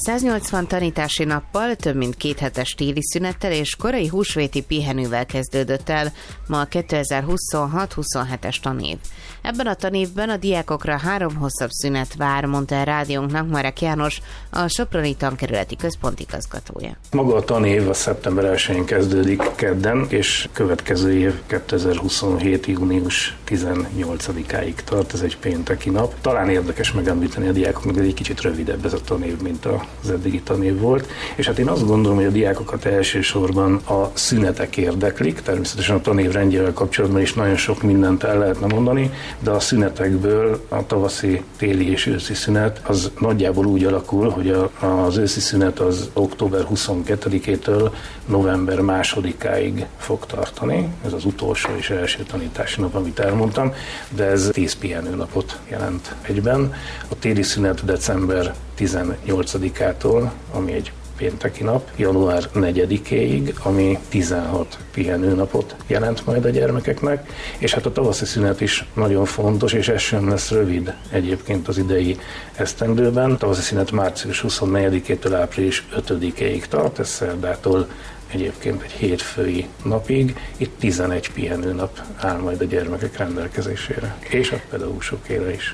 180 tanítási nappal, több mint 2 hetes téli szünettel és korai húsvéti pihenővel kezdődött el ma a 2026-27-es tanév. Ebben a tanévben a diákokra 3 hosszabb szünet vár, mondta el rádiónknak Marek János, a Soproni Tankerületi Központ igazgatója. Maga a tanév a szeptember 1-én kezdődik kedden, és következő év 2027. június 18-áig tart, ez egy pénteki nap. Talán érdekes megemlíteni a diákoknak, hogy egy kicsit rövidebb ez a tanév, mint az eddigi tanév volt. És hát én azt gondolom, hogy a diákokat elsősorban a szünetek érdeklik, természetesen a tanév rendjével kapcsolatban is nagyon sok mindent el lehetne mondani, de a szünetekből a tavaszi, téli és őszi szünet az nagyjából úgy alakul, hogy az őszi szünet az október 22-től november 2-áig fog tartani. Ez az utolsó és első tanítási nap, amit elmondtam, de ez 10 pihenőnapot jelent egyben. A téli szünet december 18-ától, ami egy pénteki nap, január 4-éig, ami 16 pihenőnapot jelent majd a gyermekeknek, és hát a tavaszi szünet is nagyon fontos, és ez sem lesz rövid egyébként az idei esztendőben. A tavaszi szünet március 24-től április 5-éig tart, ez szerdától egyébként egy hétfői napig, itt 11 pihenőnap áll majd a gyermekek rendelkezésére, és a pedagógusokére is.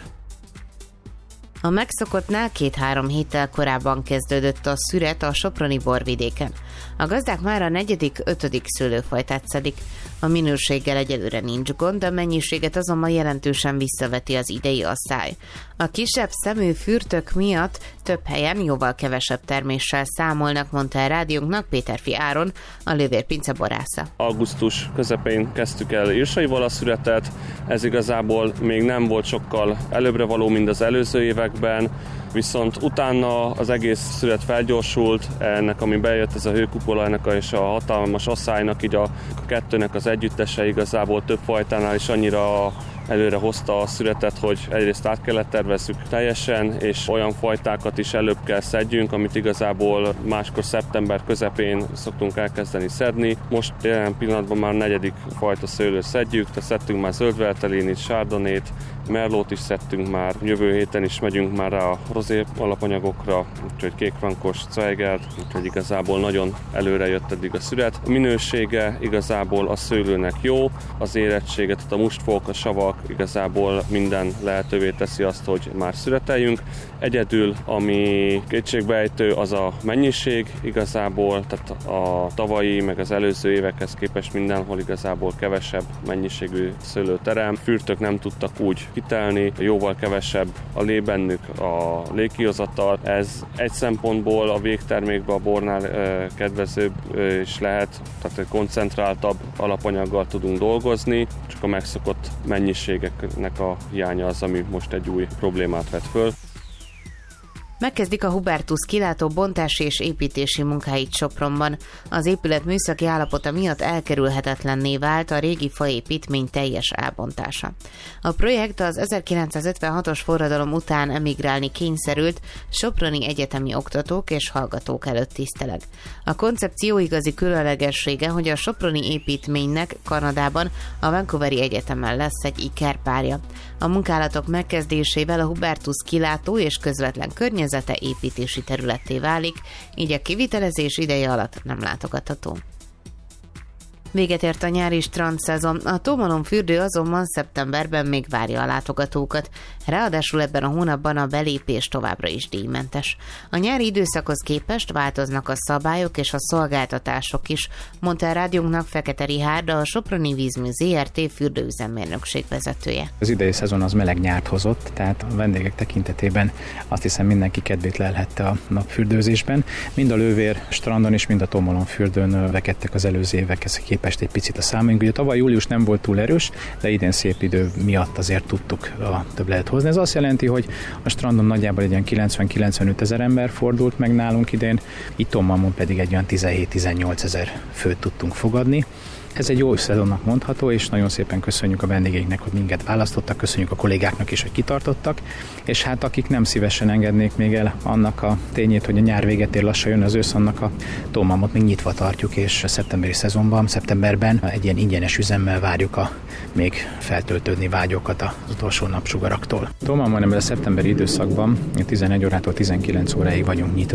A megszokottnál 2-3 héttel korábban kezdődött a szüret a soproni borvidéken. A gazdák már a 4.-5. szőlőfajtát szedik. A minőséggel egyelőre nincs gond, a mennyiséget azonban jelentősen visszaveti az idei asszály. A kisebb szemű fürtök miatt több helyen jóval kevesebb terméssel számolnak, mondta el rádiónknak Péterfi Áron, a Lővér-pince borásza. Augusztus közepén kezdtük el Irsaival a szüretet, ez igazából még nem volt sokkal előbbre való, mint az előző években, viszont utána az egész szület felgyorsult, ennek ami bejött ez a hőkupola, ennek és a hatalmas asszálynak, így a kettőnek az együttese igazából több fajtánál is annyira előre hozta a szüretet, hogy egyrészt át kellett tervezzük teljesen, és olyan fajtákat is előbb kell szedjünk, amit igazából máskor szeptember közepén szoktunk elkezdeni szedni. Most jelen pillanatban már 4. fajta szőlőt szedjük, tehát szedtünk már zöldvertelinit, sárdonét, merlót is szedtünk már, jövő héten is megyünk már rá a rozé alapanyagokra, úgyhogy kékfrankos, Zweigert, úgyhogy igazából nagyon előre jött eddig a szüret. A minősége igazából a szőlőnek jó, az érettsége, tehát a mustfok, a savak igazából minden lehetővé teszi azt, hogy már szüreteljünk. Egyedül, ami kétségbeejtő, az a mennyiség igazából, tehát a tavalyi, meg az előző évekhez képest mindenhol igazából kevesebb mennyiségű szőlő terem. Fürtök nem tudtak úgy kitelni, jóval kevesebb a lé bennük, a légkihozatal. Ez egy szempontból a végtermékben a bornál kedvezőbb is lehet, tehát egy koncentráltabb alapanyaggal tudunk dolgozni, csak a megszokott mennyiségeknek a hiánya az, ami most egy új problémát vet föl. Megkezdik a Hubertus kilátó bontási és építési munkáit Sopronban. Az épület műszaki állapota miatt elkerülhetetlenné vált a régi faépítmény teljes elbontása. A projekt az 1956-os forradalom után emigrálni kényszerült soproni egyetemi oktatók és hallgatók előtt tiszteleg. A koncepció igazi különlegessége, hogy a soproni építménynek Kanadában a Vancouveri Egyetemen lesz egy ikerpárja. A munkálatok megkezdésével a Hubertus kilátó és közvetlen környezete építési területté válik, így a kivitelezés ideje alatt nem látogatható. Véget ért a nyári strandszezon, a Tómalomfürdő azonban szeptemberben még várja a látogatókat, ráadásul ebben a hónapban a belépés továbbra is díjmentes. A nyári időszakhoz képest változnak a szabályok és a szolgáltatások is, mondta a rádiónknak Fekete Richárd, a Soproni Vízmű Zrt. Fürdőüzemmérnökség vezetője. Az idei szezon az meleg nyárt hozott, tehát a vendégek tekintetében azt hiszem mindenki kedvét lelhette a napfürdőzésben. Mind a Lővér strandon és mind a Tómalomfürdőn növekedtek az előző évekhez képest egy picit a számaink. Ugye tavaly július nem volt túl erős, de idén szép idő miatt azért tudtuk a többletet hozni. Ez azt jelenti, hogy a strandon nagyjából egy olyan 90-95 ezer ember fordult meg nálunk idén, itt Tómalmon pedig egy olyan 17-18 ezer főt tudtunk fogadni. Ez egy jó szezonnak mondható, és nagyon szépen köszönjük a vendégeinknek, hogy minket választottak, köszönjük a kollégáknak is, hogy kitartottak, és hát akik nem szívesen engednék még el annak a tényét, hogy a nyár véget ér, lassan jön az ősz, annak a Tómalmot még nyitva tartjuk, és a szeptemberi szezonban, szeptemberben egy ilyen ingyenes üzemmel várjuk a még feltöltődni vágyokat az utolsó napsugaraktól. Tómalmon ebben a szeptemberi időszakban 11 órától 19 óráig vagyunk nyitva.